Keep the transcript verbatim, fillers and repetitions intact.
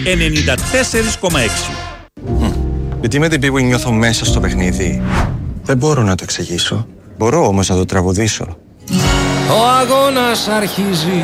ενενήντα τέσσερα κόμμα έξι. Γιατί με την πίγου νιώθω μέσα στο παιχνίδι. Δεν μπορώ να το εξηγήσω. Μπορώ όμως να το τραγουδήσω. Ο αγώνας αρχίζει.